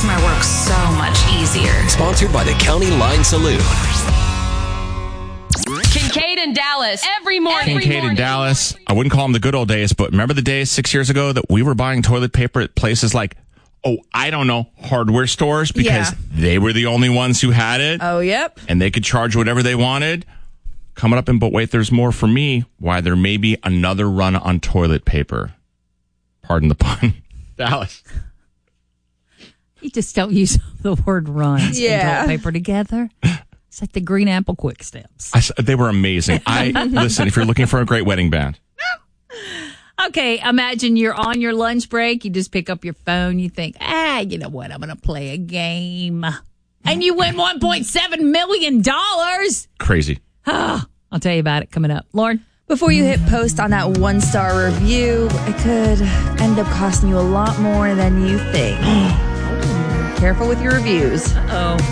makes my work so much easier. Sponsored by the County Line Saloon. Kincaid and Dallas every morning. Kincaid and Dallas. I wouldn't call them the good old days, but remember the days 6 years ago that we were buying toilet paper at places like, hardware stores because they were the only ones who had it. Oh, yep. And they could charge whatever they wanted. Coming up in But Wait, There's More for me, why there may be another run on toilet paper. Pardon the pun. Dallas. You just don't use the word runs and toilet paper together. It's like the Green Apple Quick Steps. They were amazing. Listen, if you're looking for a great wedding band. Okay, imagine you're on your lunch break. You just pick up your phone. You think, you know what? I'm going to play a game. And you win $1.7 million. Crazy. I'll tell you about it coming up. Lauren? Before you hit post on that 1-star review, it could end up costing you a lot more than you think. Careful with your reviews. Uh-oh.